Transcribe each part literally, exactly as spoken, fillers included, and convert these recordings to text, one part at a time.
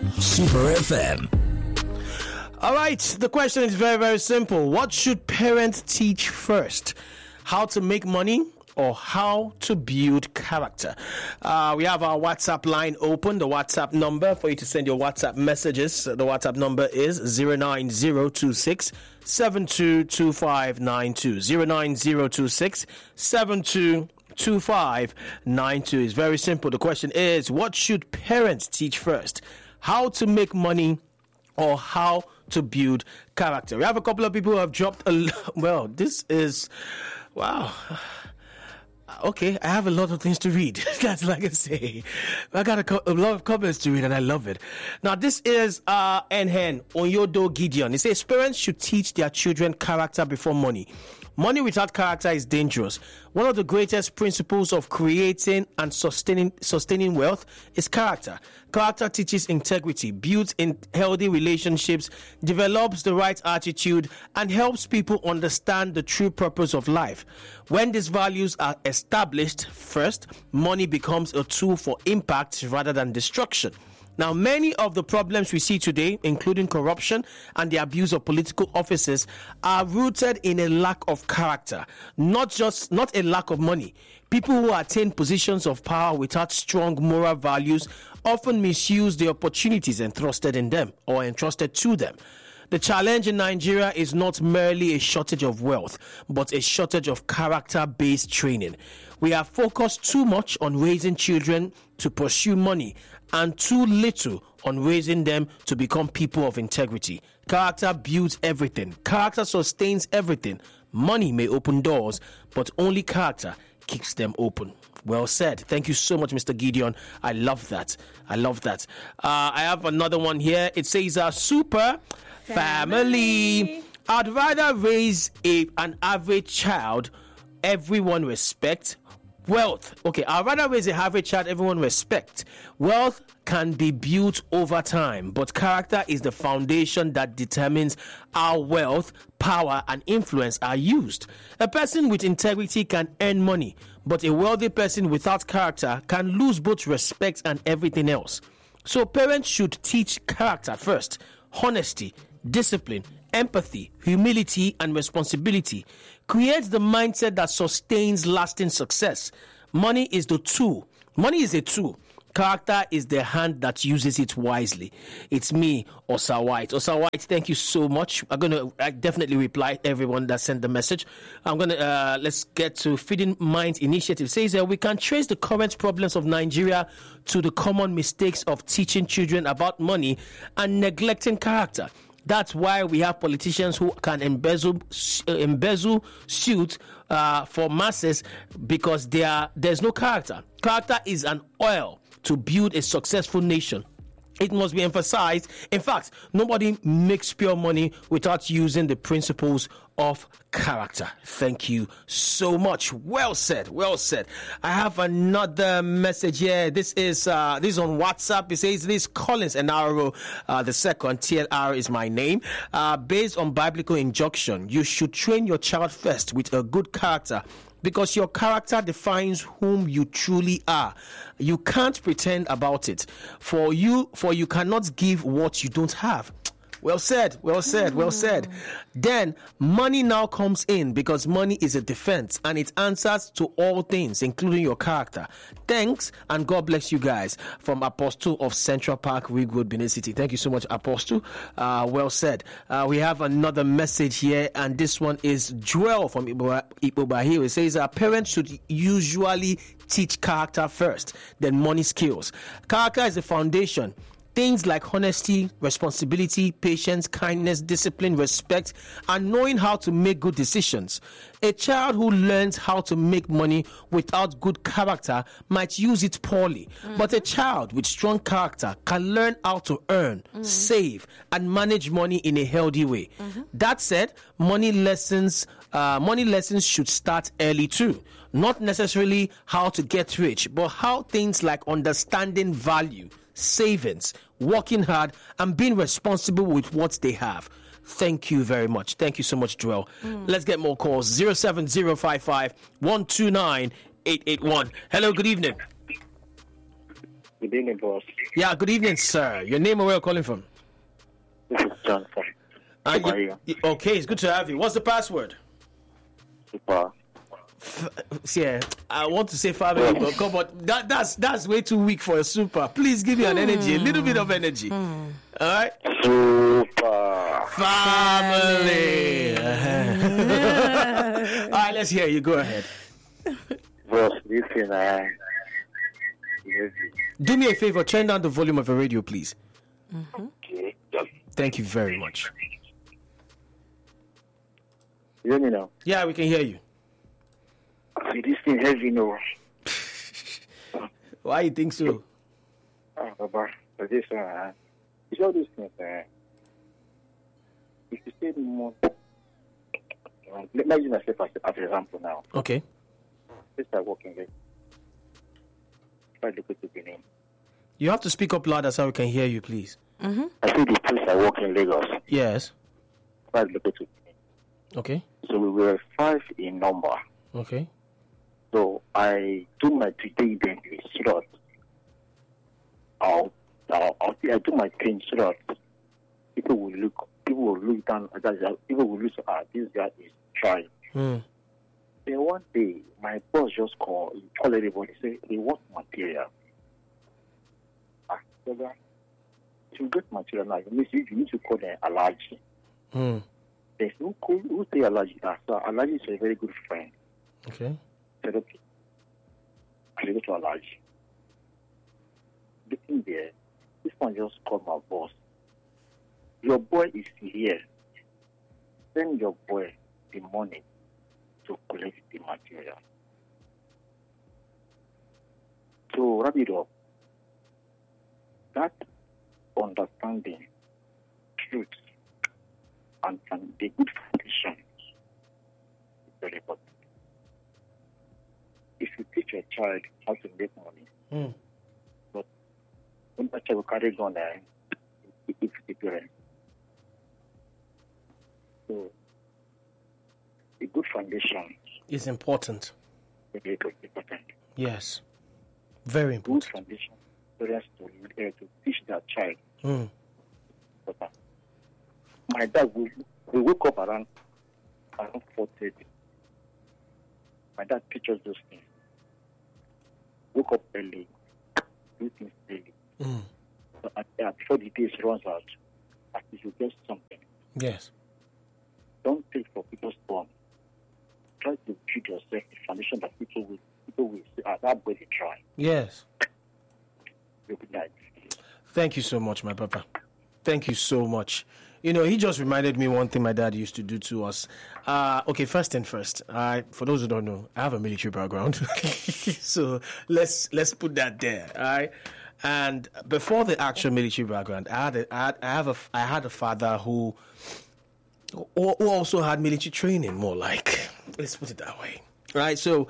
Super F M. All right, the question is very, very simple. What should parents teach first? How to make money or how to build character? Uh, we have our WhatsApp line open, the WhatsApp number for you to send your WhatsApp messages. The WhatsApp number is zero nine zero two six seven two two five nine two. zero nine zero two six seven two two five nine two. It's very simple. The question is, what should parents teach first? How to make money or how to build character? We have a couple of people who have dropped a well, this is wow. Okay, I have a lot of things to read. That's like I say. I got a, co- a lot of comments to read and I love it. Now, this is uh, Enhen Onyodo Gideon. He says parents should teach their children character before money. Money without character is dangerous. One of the greatest principles of creating and sustaining sustaining wealth is character. Character teaches integrity, builds in healthy relationships, develops the right attitude, and helps people understand the true purpose of life. When these values are established first, money becomes a tool for impact rather than destruction. Now, many of the problems we see today, including corruption and the abuse of political offices, are rooted in a lack of character, not just not a lack of money. People who attain positions of power without strong moral values often misuse the opportunities entrusted in them or entrusted to them. The challenge in Nigeria is not merely a shortage of wealth, but a shortage of character-based training. We have focused too much on raising children to pursue money and too little on raising them to become people of integrity. Character builds everything. Character sustains everything. Money may open doors, but only character keeps them open. Well said. Thank you so much, Mister Gideon. I love that. I love that. Uh, I have another one here. It says, uh, super family. family. I'd rather raise a an average child everyone respect. Wealth. Okay, I'd rather raise a average child everyone respect. Wealth can be built over time, but character is the foundation that determines how wealth, power, and influence are used. A person with integrity can earn money, but a wealthy person without character can lose both respect and everything else. So parents should teach character first. Honesty, discipline, empathy, humility, and responsibility. Create the mindset that sustains lasting success. Money is the tool. Money is a tool. Character is the hand that uses it wisely. It's me, Osa White. Osa White, thank you so much. I'm going to I definitely reply to everyone that sent the message. I'm going to, uh, let's get to Feeding Minds Initiative. It says that we can trace the current problems of Nigeria to the common mistakes of teaching children about money and neglecting character. That's why we have politicians who can embezzle uh, embezzle suit uh, for masses because they are, there's no character. Character is an oil to build a successful nation. It must be emphasized. In fact, nobody makes pure money without using the principles of character. Thank you so much. Well said. Well said. I have another message here. This is uh, this is on WhatsApp. It says this Collins Enaro, uh, the second. T L R is my name. Uh, based on biblical injunction, you should train your child first with a good character, because your character defines whom you truly are. You can't pretend about it. For you, for you cannot give what you don't have. Well said, well said, well said. Then money now comes in because money is a defense and it answers to all things, including your character. Thanks and God bless you guys. From Apostle of Central Park, Wigwood, Benin City. Thank you so much, Apostle. Uh, well said. Uh, we have another message here, and this one is Joel from Ibo. It says uh, parents should usually teach character first, then money skills. Character is the foundation. Things like honesty, responsibility, patience, kindness, discipline, respect, and knowing how to make good decisions. A child who learns how to make money without good character might use it poorly. Mm-hmm. But a child with strong character can learn how to earn, mm-hmm. save, and manage money in a healthy way. Mm-hmm. That said, money lessons, uh, money lessons should start early too. Not necessarily how to get rich, but how things like understanding value, savings, working hard, and being responsible with what they have. Thank you very much. Thank you so much, Joel. Mm. Let's get more calls. zero seven zero five five one two nine eight eight one. Hello, good evening. Good evening, boss. Yeah, good evening, sir. Your name and where you're calling from? This is John from Uh, you, you- okay, it's good to have you. What's the password? Super. F- yeah, I want to say family, but come on, that, that's that's way too weak for a super. Please give me an energy, a little bit of energy. All right, Super. family. All right, let's hear you. Go ahead. Boss, listen, I. Do me a favor, turn down the volume of the radio, please. Okay. Thank you very much. You hear me now? Yeah, we can hear you. See, this thing heavy, no. Why you think so? Ah, Baba, but this one, uh, it's all these things, uh, if you say more, uh, let me use myself as, as an example now. Okay. Let's start working there. If I look at the beginning, You have to speak up louder so we can hear you, please. I see the place I work in Lagos. Yes. If I look at the beginning. Okay. So we were five in number. Okay. So I do my today event with so that I'll, I'll, I'll, I do my thing so that people will look, people will look down at that, people will look at this guy is trying. Mm. Then one day, my boss just called, he called everybody, say, they want material. Ah, brother, to get material now, you need to, you need to call them allergy. Mm. There's no call, who say allergy? Ah, so allergy is a very good friend. Okay. I said, okay. I go to allergy. Looking there, this one just called my boss. Your boy is here. Send your boy the money to collect the material. To wrap it up, that understanding, truth, and, and the good foundation is very important. If you teach your child how to make money, Mm. but when that child will carry gun there, it is the parent. So, a good foundation It's important. is very good, important. Yes. Very Good important. foundation, parents to, uh, to teach their child. Mm. Important. My dad will, will wake up around around four thirty. My dad teaches those things. Wake up early, do things early. Mm. So at, uh, before the day runs out, at least you get something. Yes. Don't take for people's bomb. Try to build yourself a foundation that people will people will say, ah, that boy they try. Yes. Good night. Thank you so much, my papa. Thank you so much. You know, he just reminded me one thing my dad used to do to us. Uh, okay, first thing first. I, for those who don't know, I have a military background, so let's let's put that there. All right. And before the actual military background, I had a, I, had, I have a I had a father who who also had military training. More like, let's put it that way. Right. So,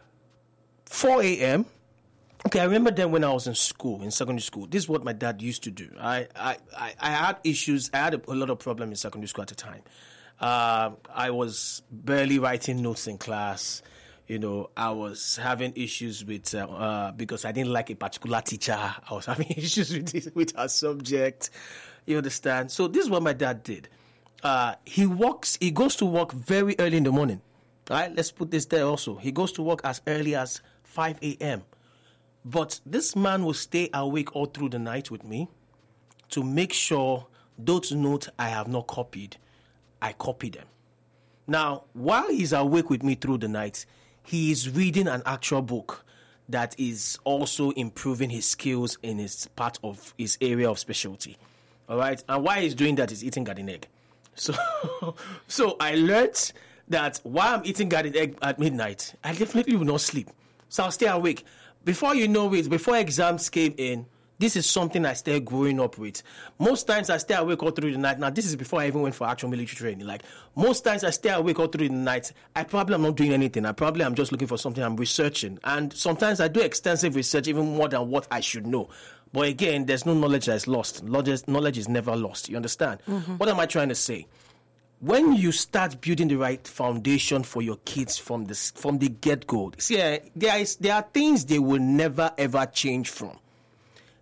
four a.m. Okay, I remember then when I was in school, in secondary school, this is what my dad used to do. I I, I, I had issues, I had a, a lot of problems in secondary school at the time. Uh, I was barely writing notes in class. You know, I was having issues with, uh, uh, because I didn't like a particular teacher. I was having issues with this, with our subject. You understand? So this is what my dad did. Uh, he works, he goes to work very early in the morning. All right, let's put this there also. He goes to work as early as five a.m. But this man will stay awake all through the night with me to make sure those notes I have not copied, I copy them. Now, while he's awake with me through the night, he is reading an actual book that is also improving his skills in his part of his area of specialty. All right? And why he's doing that is eating garden egg. So, so I learned that while I'm eating garden egg at midnight, I definitely will not sleep. So I'll stay awake. Before you know it, before exams came in, this is something I started growing up with. Most times I stay awake all through the night. Now, this is before I even went for actual military training. Like, most times I stay awake all through the night. I probably am not doing anything. I probably am just looking for something I'm researching. And sometimes I do extensive research, even more than what I should know. But again, there's no knowledge that is lost. Knowledge, knowledge is never lost. You understand? Mm-hmm. What am I trying to say? When you start building the right foundation for your kids from the, from the get-go, see, uh, there, is, there are things they will never, ever change from.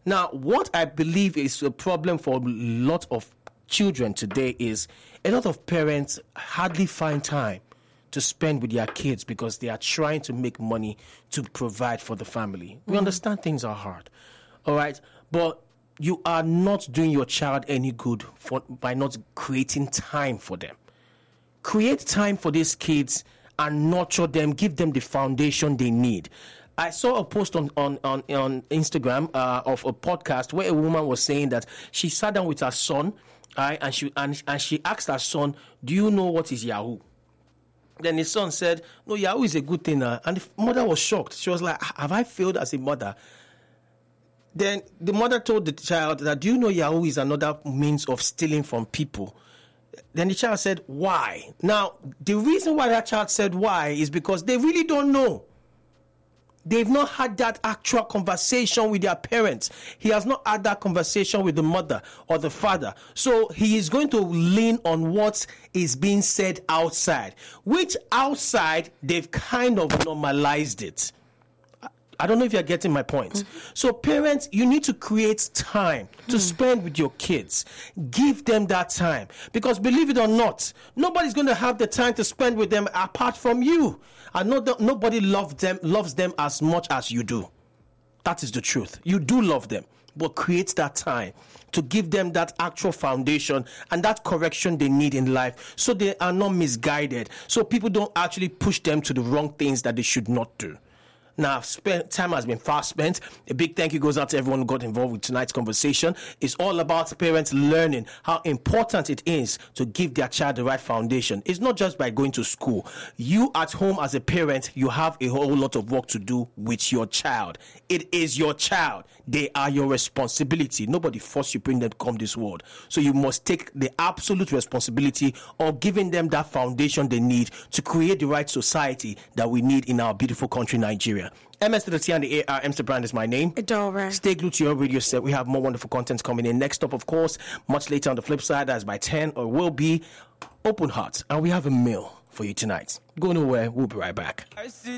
Now, what I believe is a problem for a lot of children today is a lot of parents hardly find time to spend with their kids because they are trying to make money to provide for the family. We mm. understand things are hard, all right? But you are not doing your child any good for, by not creating time for them. Create time for these kids and nurture them, give them the foundation they need. I saw a post on, on, on, on Instagram uh, of a podcast where a woman was saying that she sat down with her son right, and, she, and, and she asked her son, do you know what is Yahoo? Then his son said, no, Yahoo is a good thing. Uh. And the mother was shocked. She was like, have I failed as a mother? Then the mother told the child that, do you know Yahoo is another means of stealing from people? Then the child said, why? Now, the reason why that child said why is because they really don't know. They've not had that actual conversation with their parents. He has not had that conversation with the mother or the father. So he is going to lean on what is being said outside, which outside they've kind of normalized it. I don't know if you're getting my point. Mm-hmm. So parents, you need to create time to mm. spend with your kids. Give them that time. Because believe it or not, nobody's going to have the time to spend with them apart from you. And no, nobody loves them, loves them as much as you do. That is the truth. You do love them, but create that time to give them that actual foundation and that correction they need in life so they are not misguided. So people don't actually push them to the wrong things that they should not do. Now, spent, time has been fast spent. A big thank you goes out to everyone who got involved with tonight's conversation. It's all about parents learning how important it is to give their child the right foundation. It's not just by going to school. You at home as a parent, you have a whole lot of work to do with your child. It is your child. They are your responsibility. Nobody forced you to bring them to come this world. So you must take the absolute responsibility of giving them that foundation they need to create the right society that we need in our beautiful country, Nigeria. M S to the T and the A R, Mister Brand is my name. Adora. Stay glued to your radio set. We have more wonderful content coming in. Next up, of course, much later on the flip side, as by ten, or will be Open Heart. And we have a meal for you tonight. Go nowhere. We'll be right back. I see